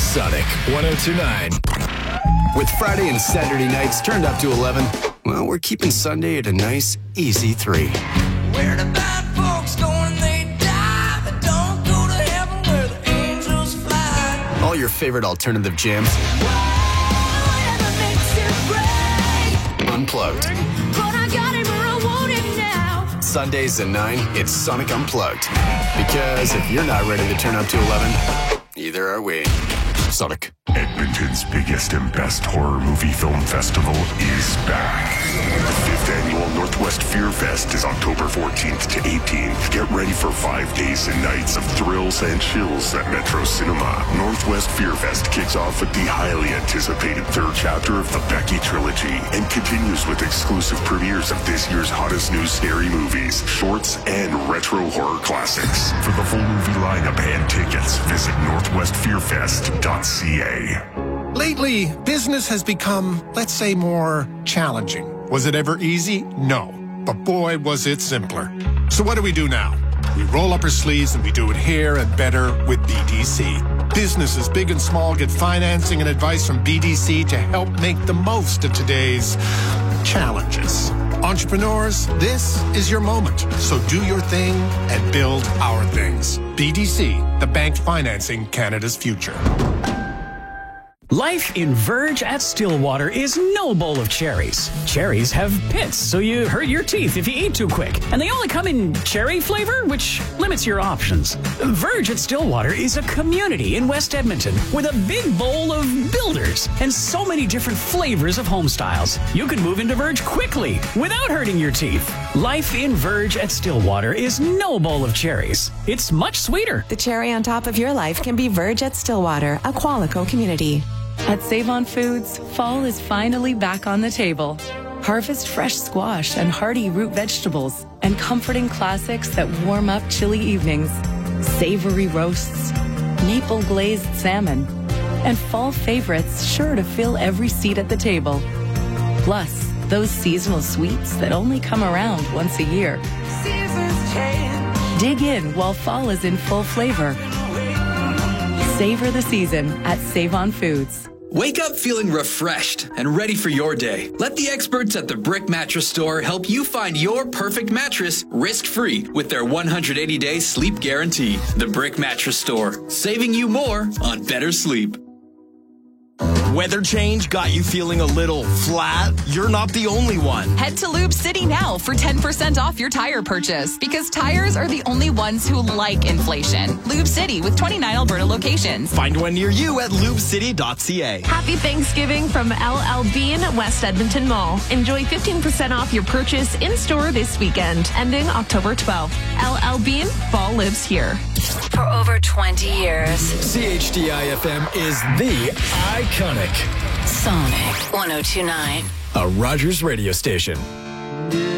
Sonic 102.9. With Friday and Saturday nights turned up to 11, well, we're keeping Sunday at a nice, easy 3. Where the bad folks go when they die, they don't go to heaven where the angels fly. All your favorite alternative jams. Whatever makes it great. Unplugged. But I got it where I want it now. Sundays at 9, it's Sonic Unplugged. Because if you're not ready to turn up to 11, neither are we. Sonic. Edmonton's biggest and best horror movie film festival is back. The 5th annual Northwest Fear Fest is October 14th to 18th. Get ready for 5 days and nights of thrills and chills at Metro Cinema. Northwest Fear Fest kicks off with the highly anticipated third chapter of the Becky trilogy and continues with exclusive premieres of this year's hottest new scary movies, shorts, and retro horror classics. For the full movie lineup and tickets, visit northwestfearfest.ca. Lately, business has become, let's say, more challenging. Was it ever easy? No. But boy, was it simpler. So what do we do now? We roll up our sleeves and we do it here and better with BDC. Businesses big and small get financing and advice from BDC to help make the most of today's challenges. Entrepreneurs, this is your moment. So do your thing and build our things. BDC, the bank financing Canada's future. Life in Verge at Stillwater is no bowl of cherries. Cherries have pits, so you hurt your teeth if you eat too quick. And they only come in cherry flavor, which limits your options. Verge at Stillwater is a community in West Edmonton with a big bowl of builders and so many different flavors of home styles. You can move into Verge quickly without hurting your teeth. Life in Verge at Stillwater is no bowl of cherries. It's much sweeter. The cherry on top of your life can be Verge at Stillwater, a Qualico community. At Save-On Foods, fall is finally back on the table. Harvest fresh squash and hearty root vegetables and comforting classics that warm up chilly evenings. Savory roasts, maple glazed salmon, and fall favorites sure to fill every seat at the table. Plus, those seasonal sweets that only come around once a year. Seasons change. Dig in while fall is in full flavor. Savor the season at Save-On Foods. Wake up feeling refreshed and ready for your day. Let the experts at the Brick Mattress Store help you find your perfect mattress risk-free with their 180-day sleep guarantee. The Brick Mattress Store, saving you more on better sleep. Weather change got you feeling a little flat? You're not the only one. Head to Lube City now for 10% off your tire purchase because tires are the only ones who like inflation. Lube City with 29 Alberta locations. Find one near you at lubecity.ca. Happy Thanksgiving from LL Bean West Edmonton Mall. Enjoy 15% off your purchase in-store this weekend, ending October 12th. LL Bean, fall lives here. For over 20 years, CHDI-FM is the iconic Sonic 102.9. a Rogers radio station.